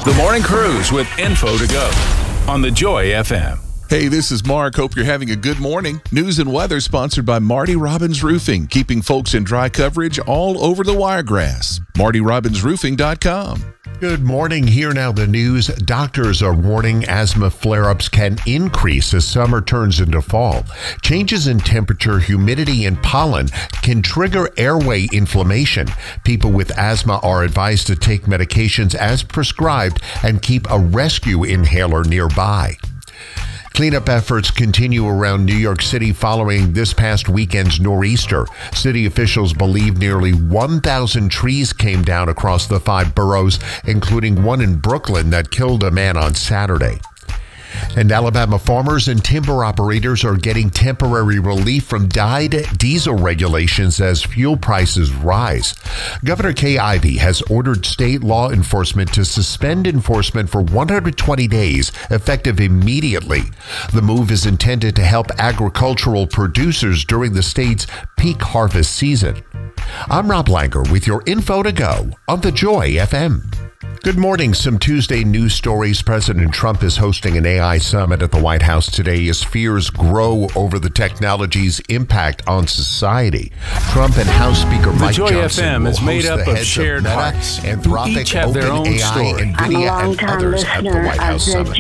The Morning Cruise with info to go on The Joy FM. Hey, this is Mark. Hope you're having a good morning. News and weather sponsored by Marty Robbins Roofing, keeping folks in dry coverage all over the Wiregrass. MartyRobbinsRoofing.com. Good morning. Here now the news. Doctors are warning asthma flare-ups can increase as summer turns into fall. Changes in temperature, humidity, and pollen can trigger airway inflammation. People with asthma are advised to take medications as prescribed and keep a rescue inhaler nearby. Cleanup efforts continue around New York City following this past weekend's nor'easter. City officials believe nearly 1,000 trees came down across the 5 boroughs, including one in Brooklyn that killed a man on Saturday. And Alabama farmers and timber operators are getting temporary relief from dyed diesel regulations as fuel prices rise. Governor Kay Ivey has ordered state law enforcement to suspend enforcement for 120 days, effective immediately. The move is intended to help agricultural producers during the state's peak harvest season. I'm Rob Langer with your info to go on The Joy FM. Good morning. Some Tuesday news stories. President Trump is hosting an AI summit at the White House today as fears grow over the technology's impact on society. Trump and House Speaker Mike Johnson will host the heads of Meta, Anthropic, OpenAI, NVIDIA, and others at the White House summit.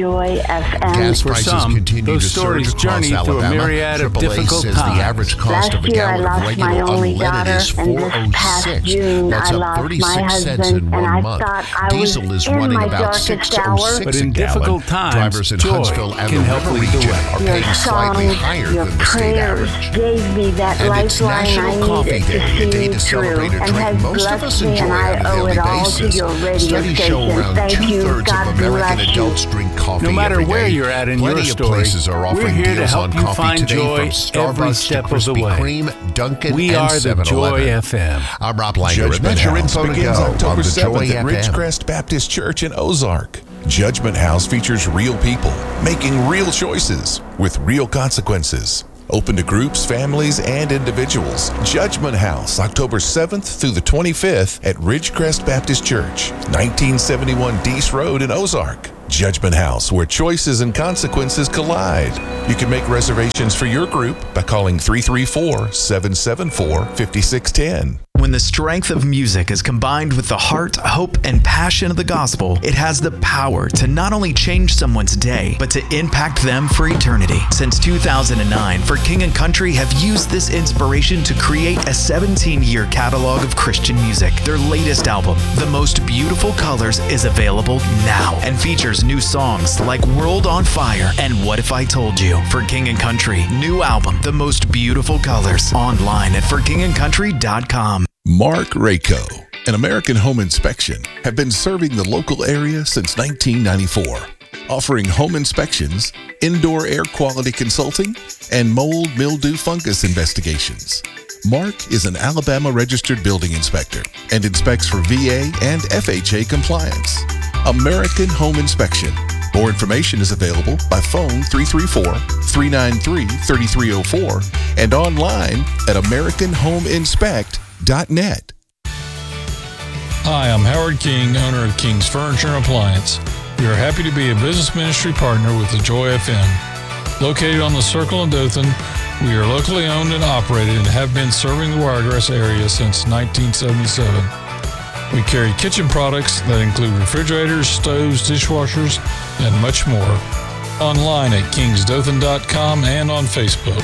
Gas prices continue to surge across Alabama. AAA says the average cost of a gallon of regular unleaded is $4.06. That's up 36 cents in 1 month. Diesel is running about 6.06 but in a difficult gallon. times, Drivers in Joy Huntsville and the can help River lead the region way. are paying slightly higher than the state average. Gave me that And it's lifeline National I Coffee needed Day, to a day see to me celebrate through, a and drink has most of us blessed me, enjoy and on I a owe daily it all to basis. your radio Studies show station. around Thank you. 2/3 God of American bless you. adults drink coffee No matter every day. where you're at in Plenty your of story, places are we're offering here to deals help on you coffee find today, joy from every Starbucks step to of the Krispy way. Kreme, Dunkin', We and are the 7-Eleven. Joy FM. I'm Rob Langer, and Judgment that's your House info to begins go on October the Joy 7th at FM. Ridgecrest Baptist Church in Ozark. Judgment House features real people making real choices with real consequences. Open to groups, families, and individuals. Judgment House, October 7th through the 25th at Ridgecrest Baptist Church, 1971 Deese Road in Ozark. Judgment House, where choices and consequences collide. You can make reservations for your group by calling 334-774-5610. When the strength of music is combined with the heart, hope, and passion of the gospel, it has the power to not only change someone's day, but to impact them for eternity. Since 2009, For King and Country have used this inspiration to create a 17-year catalog of Christian music. Their latest album, The Most Beautiful Colors, is available now and features new songs like World on Fire and What If I Told You. For King and Country, new album, The Most Beautiful Colors, online at forkingandcountry.com. Mark Rayco and American Home Inspection have been serving the local area since 1994, offering home inspections, indoor air quality consulting, and mold, mildew, fungus investigations. Mark is an Alabama registered building inspector and inspects for VA and FHA compliance. American Home Inspection. More information is available by phone 334-393-3304 and online at AmericanHomeInspect.net. Hi, I'm Howard King, owner of King's Furniture and Appliance. We are happy to be a business ministry partner with the Joy FM. Located on the Circle in Dothan, we are locally owned and operated and have been serving the Wiregrass area since 1977. We carry kitchen products that include refrigerators, stoves, dishwashers, and much more. Online at kingsdothan.com and on Facebook.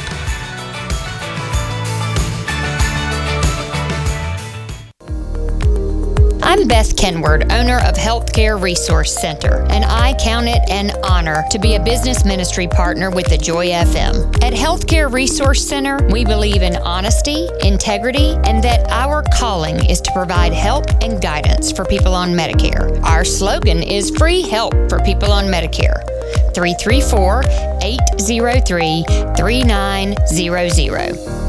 I'm Beth Kenward, owner of Healthcare Resource Center, and I count it an honor to be a business ministry partner with the Joy FM. At Healthcare Resource Center, we believe in honesty, integrity, and that our calling is to provide help and guidance for people on Medicare. Our slogan is free help for people on Medicare. 334-803-3900.